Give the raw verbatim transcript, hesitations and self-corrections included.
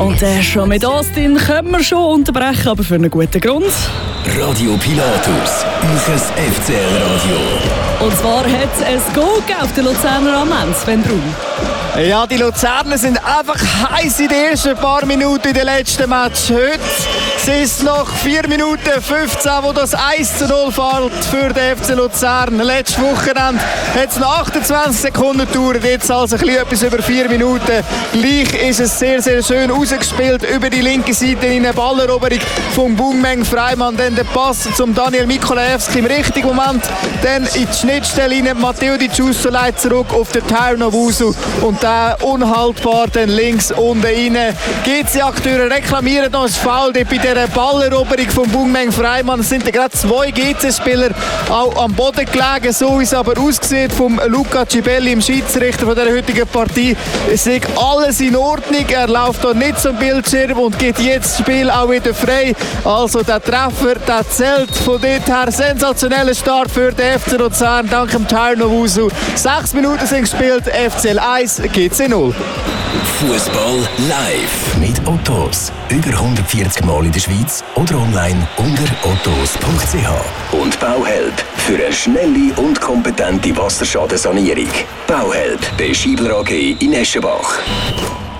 Und äh, schon mit Austin können wir schon unterbrechen, aber für einen guten Grund. Radio Pilatus, unser F C L-Radio. Und zwar hat es ein Goal gegeben auf den Luzerner Amend, Sven Braun. Ja, die Luzerner sind einfach heiß in den ersten paar Minuten in den letzten Match. Heute sind es noch vier Minuten fünfzehn, wo das eins zu null fällt für den F C Luzern. Letztes Wochenende hat es noch achtundzwanzig Sekunden gedauert, jetzt also ein bisschen etwas über vier Minuten. Gleich ist es sehr, sehr schön rausgespielt über die linke Seite in eine Balleroberung vom Bungmeng Freimann. Dann der Pass zum Daniel Mikolajewski im richtigen Moment. Dann in die Schnittstelle rein, Matteo Di Giusto leitet zurück auf den Tyron Owusu. Und der unhaltbar dann links unten rein. G C-Akteure reklamieren noch ein Foul bei dieser Balleroberung vom Bungmeng Freimann. Es sind gerade zwei G C-Spieler auch am Boden gelegen, so wie es aber aussieht vom Luca Cibelli, im Schiedsrichter von der heutigen Partie. Es ist alles in Ordnung, er läuft hier nicht zum Bildschirm und gibt jetzt das Spiel auch wieder frei. Also der Treffer, der zählt von dort her. Sensationeller Start für den F C Luzern, dank dem Tyron Owusu. Sechs Minuten sind gespielt, F C L eins, G C null. Fußball live mit Ottos. Über hundertvierzig Mal in der Schweiz oder online unter ottos punkt c h. Und Bauhelp für eine schnelle und kompetente Wasserschadensanierung. Bauhelp bei Schiebler A G in Eschenbach.